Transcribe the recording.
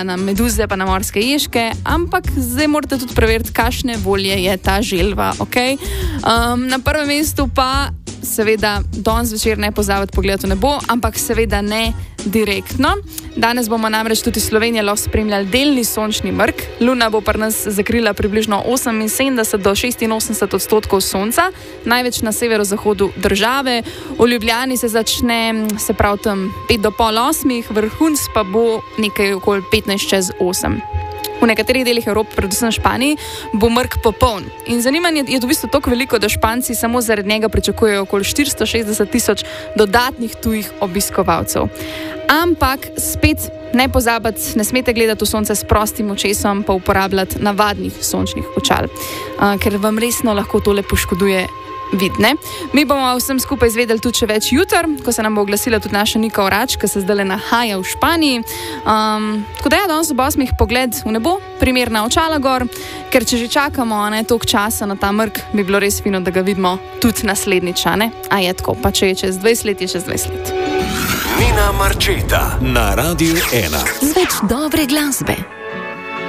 pa na meduze, pa na morske ježke, ampak zdaj morate tudi preveriti, kakšne volje je ta želva. Okay? Na prvem mestu pa seveda danes večer ne pozabiti pogledati v nebo, ampak seveda ne direktno. Danes bomo namreč tudi Slovenijo lahko spremljali delni sončni mrk. Luna bo pri nas zakrila približno 78 do 86% sonca, največ na severozahodu države. V Ljubljani se začne, se pravi tam 5 do pol 8, vrhunc pa bo nekaj okoli 15 čez 8. V nekaterih delih Evrope, predvsem v Španiji, bo mrk popoln. In zanimanje je v bistvu toliko veliko, da Španci samo zaradi njega pričakujejo okoli 460,000 dodatnih tujih obiskovalcev. Ampak spet ne pozabiti, ne smete gledati v sonce s prostim očesom, pa uporabljati navadnih sončnih očal, ker vam resno lahko tole poškoduje vidne. Mi bomo vsem skupaj izvedeli tudi še več jutr, ko se nam bo oglasila tudi naša Nika Orač, ki se zdaj nahaja v Španiji. Tako da danes ob 8 pogled v nebo, primerna očala gor, ker če že čakamo toliko časa na ta mrk, bi bilo res fino, da ga vidimo tudi naslednjič. A je tako, pa če je čez 20 let, je čez 20 let. Nina Marčeta na Radiu 1. Z več dobre glasbe.